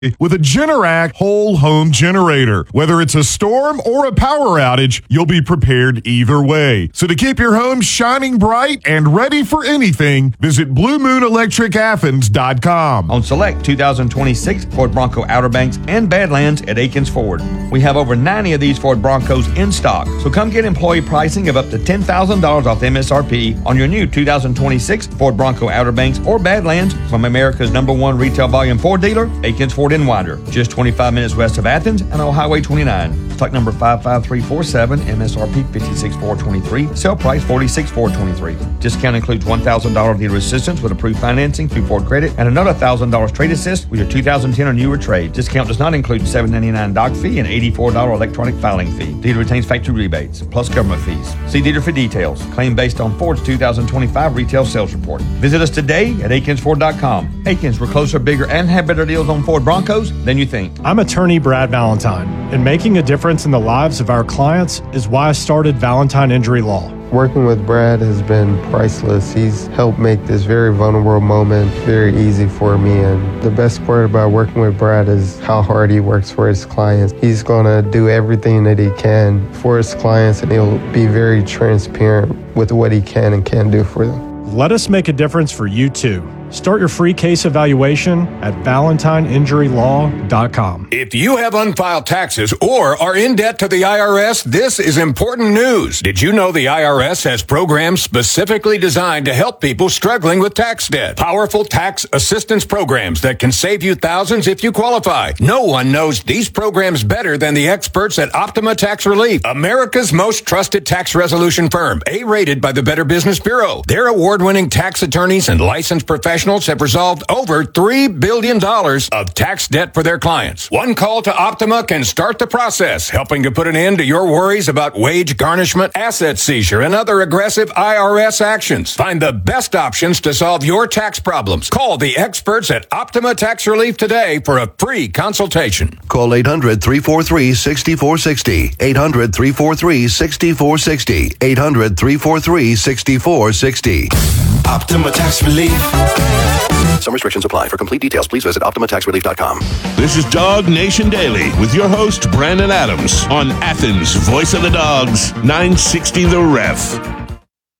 with a Generac whole home generator. Whether it's a storm or a power outage, you'll be prepared either way. So to keep your home shining bright and ready for anything, visit BlueMoonElectricAthens.com. On select 2026 Ford Bronco Outer Banks and Badlands at Aikens Ford. We have over 90 of these Ford Broncos in stock. So come get employee pricing of up to $10,000 off MSRP on your new 2026 Ford Bronco Outer Banks or Badlands from America's #1 retail volume Ford dealer, Aikens Ford in Winder, just 25 minutes west of Athens and on Highway 29. Stock number 55347, MSRP 56,423, sale price 46,423. Discount includes $1,000 dealer assistance with approved financing through Ford Credit and another $1,000 trade assist with your 2010 or newer trade. Discount does not include $7.99 doc fee and $84 electronic filing fee. Dealer retains factory rebates plus government fees. See dealer for details. Claim based on Ford's 2025 retail sales report. Visit us today at AikensFord.com. Aikens, we're closer, bigger, and have better deals on Ford Broncos than you think. I'm attorney Brad Valentine, and making a difference in the lives of our clients is why I started Valentine Injury Law. Working with Brad has been priceless. He's helped make this very vulnerable moment very easy for me. And the best part about working with Brad is how hard he works for his clients. He's going to do everything that he can for his clients, and he'll be very transparent with what he can and can't do for them. Let us make a difference for you too. Start your free case evaluation at ValentineInjuryLaw.com. If you have unfiled taxes or are in debt to the IRS, this is important news. Did you know the IRS has programs specifically designed to help people struggling with tax debt? Powerful tax assistance programs that can save you thousands if you qualify. No one knows these programs better than the experts at Optima Tax Relief, America's most trusted tax resolution firm, A-rated by the Better Business Bureau. Their award-winning tax attorneys and licensed professionals have resolved over $3 billion of tax debt for their clients. One call to Optima can start the process, helping to put an end to your worries about wage garnishment, asset seizure, and other aggressive IRS actions. Find the best options to solve your tax problems. Call the experts at Optima Tax Relief today for a free consultation. Call 800-343-6460. 800-343-6460. 800-343-6460. Optima Tax Relief. Some restrictions apply. For complete details, please visit OptimaTaxRelief.com. This is Dog Nation Daily with your host, Brandon Adams, on Athens' Voice of the Dogs, 960 The Ref. A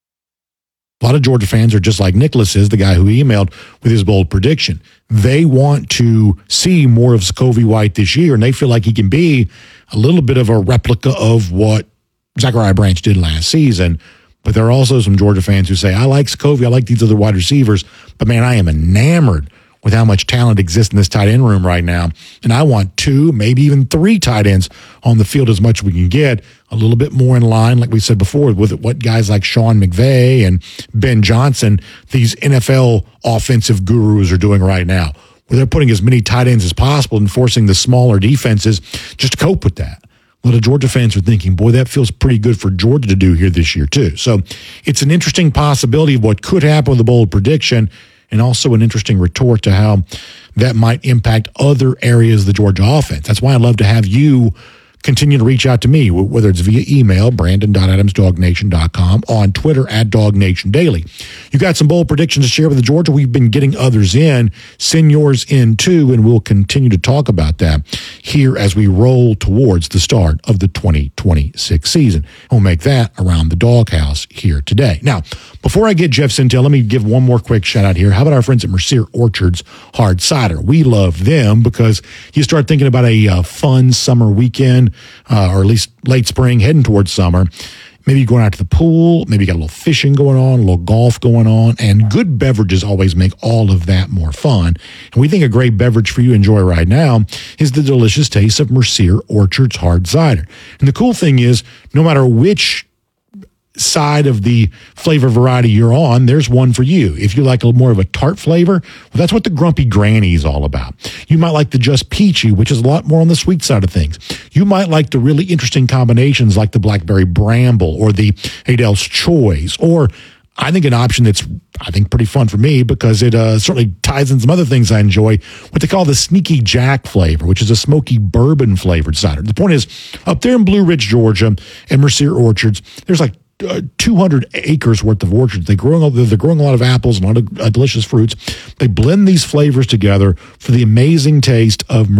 lot of Georgia fans are just like Nicholas is, the guy who emailed with his bold prediction. They want to see more of Scovie White this year, and they feel like he can be a little bit of a replica of what Zachariah Branch did last season. But there are also some Georgia fans who say, I like Scovie, I like these other wide receivers, but man, I am enamored with how much talent exists in this tight end room right now. And I want 2, maybe even 3 tight ends on the field as much as we can get, a little bit more in line, like we said before, with what guys like Sean McVay and Ben Johnson, these NFL offensive gurus, are doing right now, where they're putting as many tight ends as possible and forcing the smaller defenses just to cope with that. A lot of Georgia fans are thinking, boy, that feels pretty good for Georgia to do here this year, too. So it's an interesting possibility of what could happen with a bold prediction, and also an interesting retort to how that might impact other areas of the Georgia offense. That's why I'd love to have you continue to reach out to me, whether it's via email, brandon.adamsdognation.com, on Twitter @DogNationDaily. You got some bold predictions to share with the Georgia. We've been getting others in. Send yours in too, and we'll continue to talk about that here as we roll towards the start of the 2026 season. We'll make that around the doghouse here today. Now, before I get Jeff Sintel, let me give one more quick shout out here. How about our friends at Mercier Orchards Hard Cider? We love them because you start thinking about a fun summer weekend, or at least late spring, heading towards summer. Maybe you're going out to the pool, maybe you got a little fishing going on, a little golf going on, and good beverages always make all of that more fun. And we think a great beverage for you to enjoy right now is the delicious taste of Mercier Orchards Hard Cider. And the cool thing is, no matter which side of the flavor variety you're on, there's one for you. If you like a little more of a tart flavor, well, that's what the Grumpy Granny is all about. You might like the Just Peachy, which is a lot more on the sweet side of things. You might like the really interesting combinations like the Blackberry Bramble or the Adele's Choice, or I think an option that's, I think, pretty fun for me because it certainly ties in some other things I enjoy, what they call the Sneaky Jack flavor, which is a smoky bourbon flavored cider. The point is, up there in Blue Ridge, Georgia, and Mercier Orchards, there's like 200 acres worth of orchards. They're growing a lot of apples and a lot of delicious fruits. They blend these flavors together for the amazing taste of